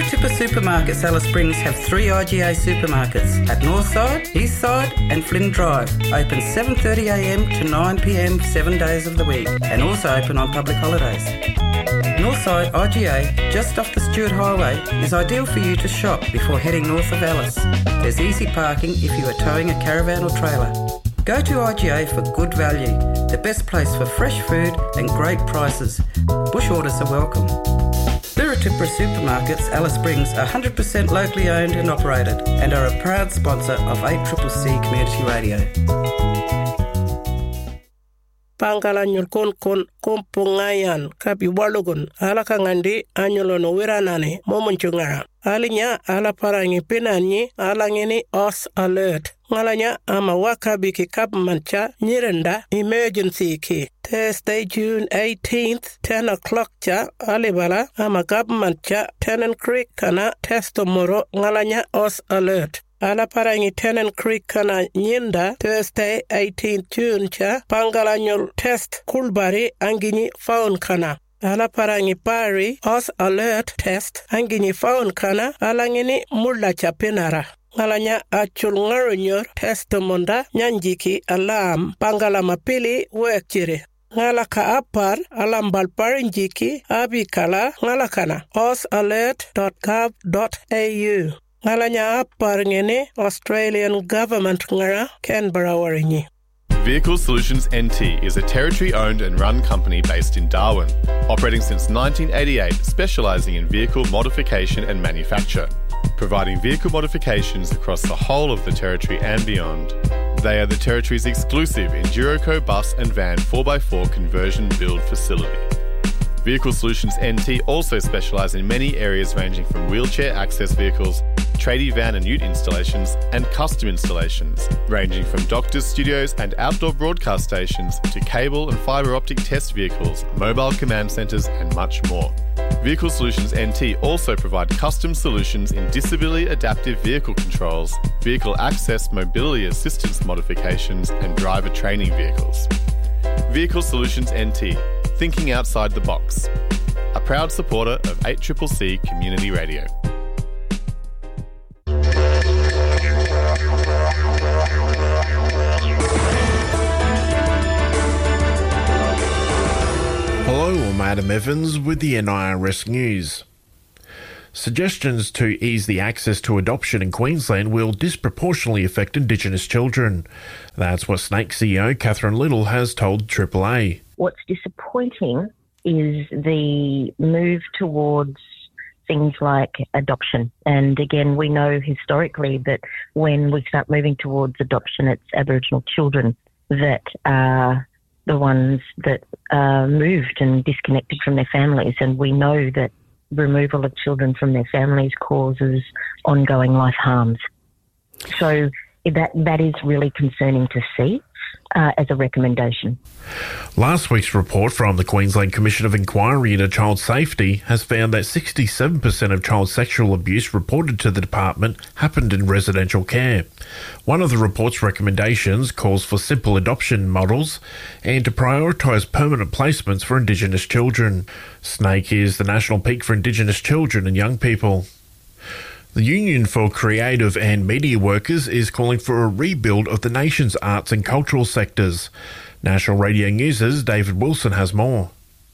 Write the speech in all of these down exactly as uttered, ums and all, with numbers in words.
Birratippa Supermarkets Alice Springs have three I G A supermarkets at Northside, Eastside and Flynn Drive. Open seven thirty a m to nine p m seven days of the week and also open on public holidays. Northside I G A, just off the Stewart Highway, is ideal for you to shop before heading north of Alice. There's easy parking if you are towing a caravan or trailer. Go to I G A for good value, the best place for fresh food and great prices. Bush orders are welcome. Birratippa Supermarkets Alice Springs are one hundred percent locally owned and operated and are a proud sponsor of eight C C C Community Radio. Pangalanyol kon kon kompungayan kapi walugun ala kangandi anyolono wiranane momonchunga alinya ala parangi penanyi ala ngeni os alert ngalanya ama wakabi ki kap mancha nyirenda emergency ki Thursday June eighteenth ten o'clock cha alibala ama kap mancha Tennant Creek kana testomoro ngalanya os alert ala parangi Tennant Creek kana nyinda Thursday eighteenth June cha pangalanyol test kulbari angini faun kana ala parangi pari os alert test angini faun kana ala ngini mulla cha penara ngalanya achul ngaronyor test monda nyanjiki alam pangala mapili wekchire ngala ka apar alam balparinjiki abikala ngala kana os alert dot gov dot a u ngalanya apar ngene Australian government ngara Canberra warinyi. Vehicle Solutions N T is a territory-owned and run company based in Darwin, operating since nineteen eighty-eight, specialising in vehicle modification and manufacture, providing vehicle modifications across the whole of the territory and beyond. They are the territory's exclusive Enduroco bus and van four by four conversion build facility. Vehicle Solutions N T also specialise in many areas ranging from wheelchair access vehicles, tradie van and ute installations and custom installations, ranging from doctors' studios and outdoor broadcast stations to cable and fibre optic test vehicles, mobile command centres and much more. Vehicle Solutions N T also provide custom solutions in disability adaptive vehicle controls, vehicle access mobility assistance modifications and driver training vehicles. Vehicle Solutions N T, thinking outside the box. A proud supporter of eight C C C Community Radio. Hello, I'm Adam Evans with the N I R S News. Suggestions to ease the access to adoption in Queensland will disproportionately affect Indigenous children. That's what Snake C E O Catherine Little has told Triple A. What's disappointing is the move towards things like adoption. And again, we know historically that when we start moving towards adoption, it's Aboriginal children that are the ones that are moved and disconnected from their families. And we know that removal of children from their families causes ongoing life harms. So that that is really concerning to see uh, as a recommendation. Last week's report from the Queensland Commission of Inquiry into Child Safety has found that sixty-seven percent of child sexual abuse reported to the department happened in residential care. One of the report's recommendations calls for simple adoption models and to prioritise permanent placements for Indigenous children. Snake is the national peak for Indigenous children and young people. The Union for Creative and Media Workers is calling for a rebuild of the nation's arts and cultural sectors. National Radio News' David Wilson has more.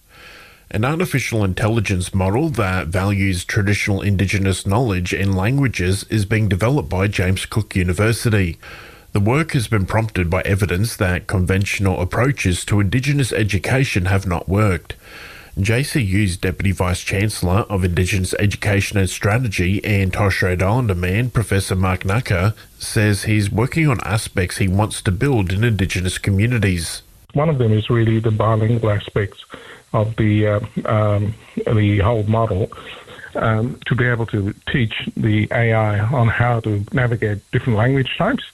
An artificial intelligence model that values traditional Indigenous knowledge and languages is being developed by James Cook University. The work has been prompted by evidence that conventional approaches to Indigenous education have not worked. J C U's Deputy Vice-Chancellor of Indigenous Education and Strategy and Torres Strait Islander man, Professor Mark Naka, says he's working on aspects he wants to build in Indigenous communities. One of them is really the bilingual aspects of the uh, um, the whole model, um, to be able to teach the A I on how to navigate different language types.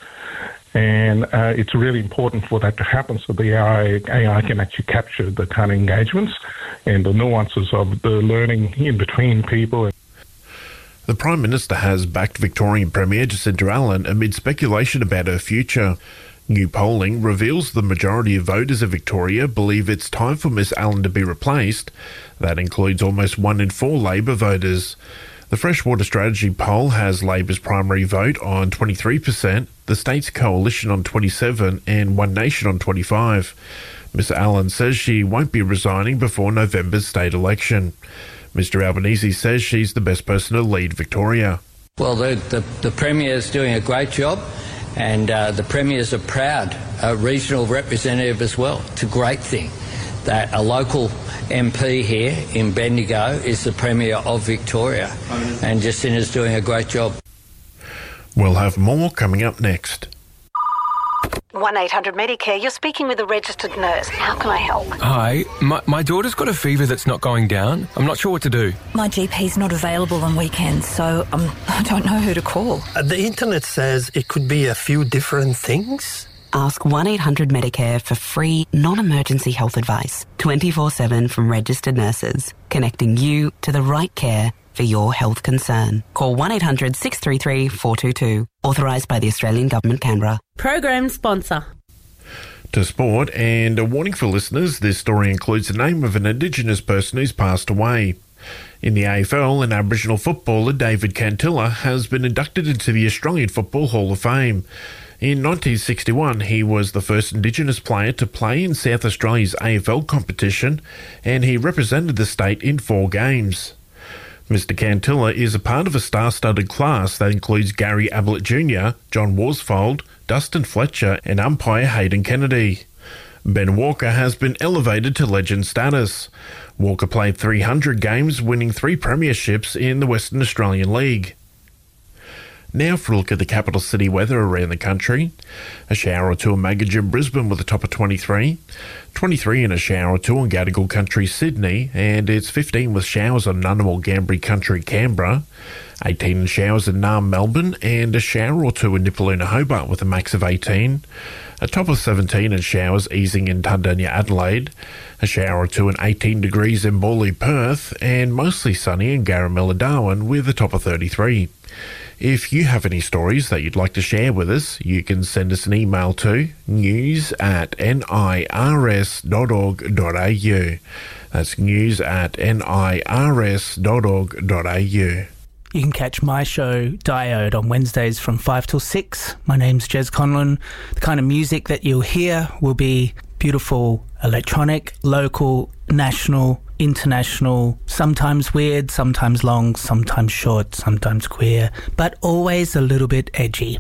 And uh, it's really important for that to happen so the A I, A I can actually capture the kind of engagements and the nuances of the learning in between people. The Prime Minister has backed Victorian Premier Jacinta Allen amid speculation about her future. New polling reveals the majority of voters of Victoria believe it's time for Miss Allen to be replaced. That includes almost one in four Labor voters. The Freshwater Strategy poll has Labor's primary vote on twenty-three percent, the State's Coalition on twenty-seven percent and One Nation on twenty-five percent. Mister Allen says she won't be resigning before November's state election. Mister Albanese says she's the best person to lead Victoria. Well, the, the, the Premier's doing a great job, and uh, the Premier's a proud uh, regional representative as well. It's a great thing that a local M P here in Bendigo is the Premier of Victoria, and Jacinda's doing a great job. We'll have more coming up next. one eight hundred Medicare, you're speaking with a registered nurse. How can I help? Hi, my, my daughter's got a fever that's not going down. I'm not sure what to do. My G P's not available on weekends, so um, I don't know who to call. Uh, the internet says it could be a few different things. Ask one eight hundred Medicare for free, non-emergency health advice, twenty-four seven from registered nurses, connecting you to the right care for your health concern. Call one eight hundred six three three four two two. Authorised by the Australian Government, Canberra. Program sponsor. To sport, and a warning for listeners, this story includes the name of an Indigenous person who's passed away. In the A F L, an Aboriginal footballer, David Cantilla, has been inducted into the Australian Football Hall of Fame. In nineteen sixty-one, he was the first Indigenous player to play in South Australia's A F L competition, and he represented the state in four games. Mister Cantilla is a part of a star-studded class that includes Gary Ablett Junior, John Worsfold, Dustin Fletcher and umpire Hayden Kennedy. Ben Walker has been elevated to legend status. Walker played three hundred games, winning three premierships in the Western Australian League. Now for a look at the capital city weather around the country. A shower or two in Magogin, Brisbane with a top of twenty-three. twenty-three and a shower or two in Gadigal Country, Sydney, and it's fifteen with showers on Ngunnawal, Gambri Country, Canberra. eighteen and showers in Naarm, Melbourne, and a shower or two in Nipaluna, Hobart with a max of eighteen. A top of seventeen and showers easing in Tundanya, Adelaide. A shower or two and eighteen degrees in Morley, Perth, and mostly sunny in Garamilla, Darwin with a top of thirty-three. If you have any stories that you'd like to share with us, you can send us an email to news at nirs dot org dot a u. That's news at nirs dot org dot a u. You can catch my show, Diode, on Wednesdays from five till six. My name's Jez Conlon. The kind of music that you'll hear will be beautiful electronic, local, national, international, sometimes weird, sometimes long, sometimes short, sometimes queer, but always a little bit edgy.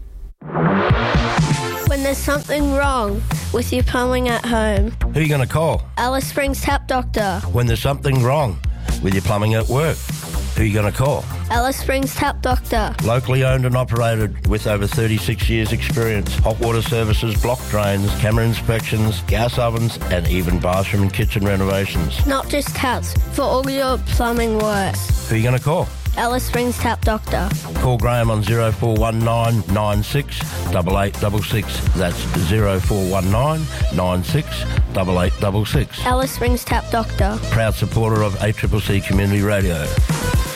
When there's something wrong with your plumbing at home, who are you going to call? Alice Springs Tap Doctor. When there's something wrong with your plumbing at work, who are you going to call? Alice Springs Tap Doctor. Locally owned and operated with over thirty-six years experience. Hot water services, block drains, camera inspections, gas ovens and even bathroom and kitchen renovations. Not just taps, for all your plumbing works. Who are you going to call? Alice Springs Tap Doctor. Call Graham on zero four one nine nine six eight eight six six. That's zero four one nine nine six eight eight six six. Alice Springs Tap Doctor. Proud supporter of A C C C Community Radio.